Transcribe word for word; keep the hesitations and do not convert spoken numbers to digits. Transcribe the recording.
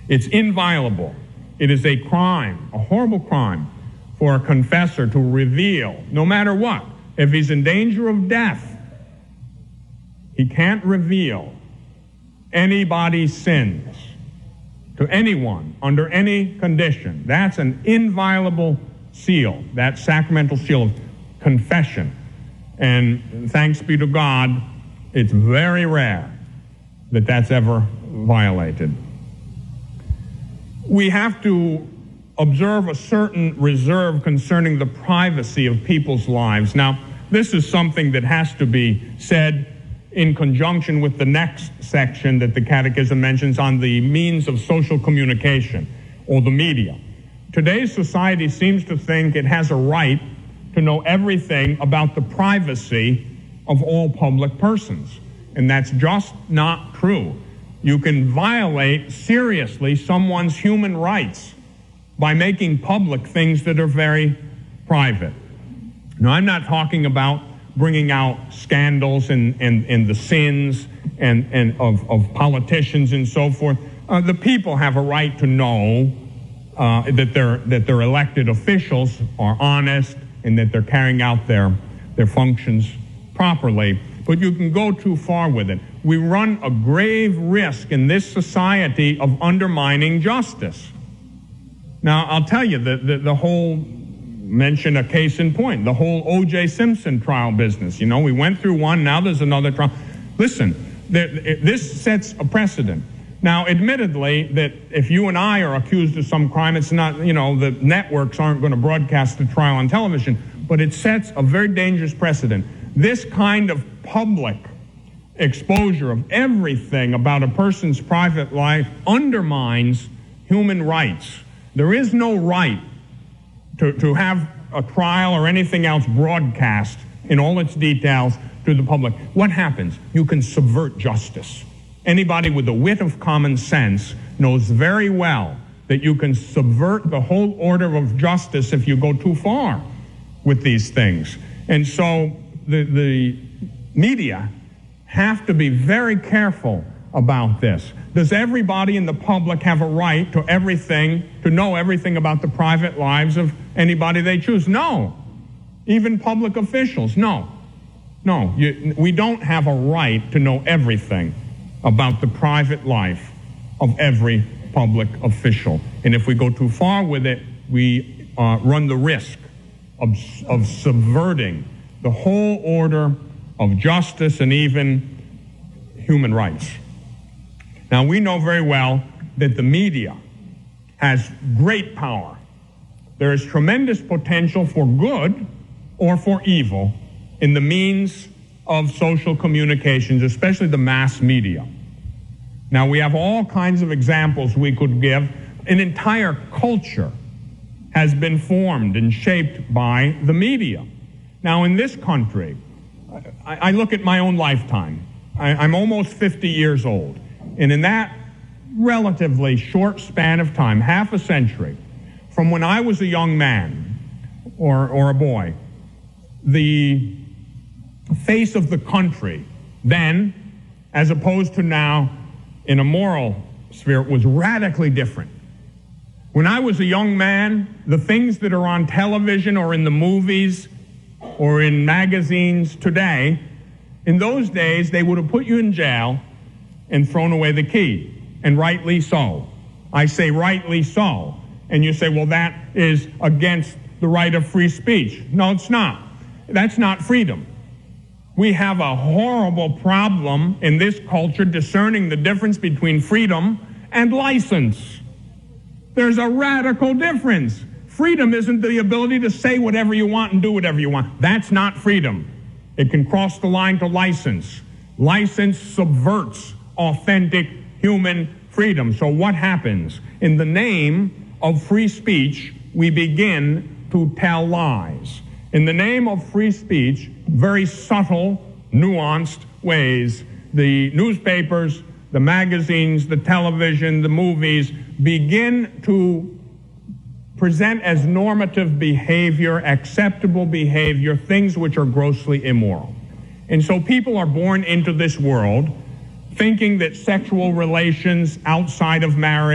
It's inviolable. It is a crime, a horrible crime, for a confessor to reveal, no matter what. If he's in danger of death, he can't reveal anybody's sins to anyone under any condition. That's an inviolable seal, that sacramental seal of confession. And thanks be to God, it's very rare that that's ever violated. We have to observe a certain reserve concerning the privacy of people's lives. Now, this is something that has to be said in conjunction with the next section that the Catechism mentions on the means of social communication, or the media. Today's society seems to think it has a right to know everything about the privacy of all public persons, and that's just not true. You can violate seriously someone's human rights by making public things that are very private. Now, I'm not talking about bringing out scandals and, and, and the sins and, and of, of politicians and so forth. Uh, the people have a right to know uh, that their that their elected officials are honest and that they're carrying out their, their functions properly. But you can go too far with it. We run a grave risk in this society of undermining justice. Now, I'll tell you, the, the, the whole, mention a case in point, the whole O J Simpson trial business. You know, we went through one, now there's another trial. Listen, there, this sets a precedent. Now, admittedly, that if you and I are accused of some crime, it's not, you know, the networks aren't going to broadcast the trial on television, but it sets a very dangerous precedent. This kind of public exposure of everything about a person's private life undermines human rights. There is no right to, to have a trial or anything else broadcast in all its details to the public. What happens? You can subvert justice. Anybody with the wit of common sense knows very well that you can subvert the whole order of justice if you go too far with these things. And so the, the media have to be very careful about this. Does everybody in the public have a right to everything, to know everything about the private lives of anybody they choose? No. Even public officials? No. No. You, we don't have a right to know everything about the private life of every public official. And if we go too far with it, we uh, run the risk of, of subverting the whole order of justice and even human rights. Now, we know very well that the media has great power. There is tremendous potential for good or for evil in the means of social communications, especially the mass media. Now, we have all kinds of examples we could give. An entire culture has been formed and shaped by the media. Now, in this country, I, I look at my own lifetime. I, I'm almost fifty years old. And in that relatively short span of time, half a century, from when I was a young man or, or a boy, the face of the country then, as opposed to now, in a moral sphere, was radically different. When I was a young man, the things that are on television or in the movies or in magazines today, in those days, they would have put you in jail and thrown away the key, and rightly so. I say rightly so. And you say, well, that is against the right of free speech. No, it's not. That's not freedom. We have a horrible problem in this culture discerning the difference between freedom and license. There's a radical difference. Freedom isn't the ability to say whatever you want and do whatever you want. That's not freedom. It can cross the line to license. License subverts authentic human freedom. So what happens? In the name of free speech, we begin to tell lies. In the name of free speech, very subtle, nuanced ways, the newspapers, the magazines, the television, the movies begin to present as normative behavior, acceptable behavior, things which are grossly immoral. And so people are born into this world thinking that sexual relations outside of marriage